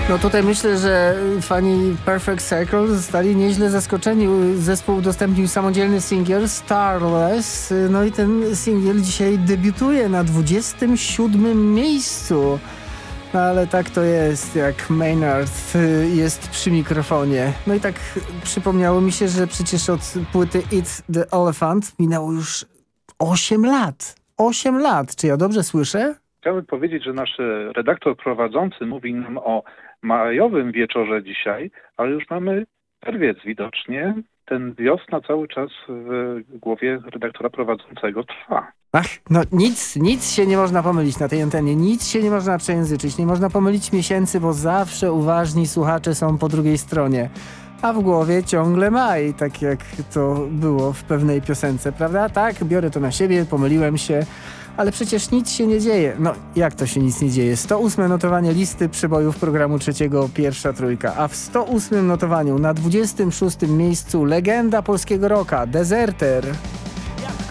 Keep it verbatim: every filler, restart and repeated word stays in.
No tutaj myślę, że fani Perfect Circle zostali nieźle zaskoczeni. Zespół udostępnił samodzielny singiel Starless. No i ten singiel dzisiaj debiutuje na dwudziestym siódmym miejscu. No ale tak to jest, jak Maynard jest przy mikrofonie. No i tak przypomniało mi się, że przecież od płyty Eat the Elephant minęło już osiem lat. osiem lat. Czy ja dobrze słyszę? Chciałbym powiedzieć, że nasz redaktor prowadzący mówi nam o majowym wieczorze dzisiaj, ale już mamy czerwiec widocznie. Ten wiosna cały czas w głowie redaktora prowadzącego trwa. Ach, no nic, nic się nie można pomylić na tej antenie, nic się nie można przejęzyczyć, nie można pomylić miesięcy, bo zawsze uważni słuchacze są po drugiej stronie. A w głowie ciągle maj, tak jak to było w pewnej piosence, prawda? Tak, biorę to na siebie, pomyliłem się, ale przecież nic się nie dzieje. No, jak to się nic nie dzieje? sto ósme notowanie listy przebojów programu trzeciego Pierwsza Trójka, a w sto ósmym notowaniu na dwudziestym szóstym miejscu legenda polskiego rocka, Deserter.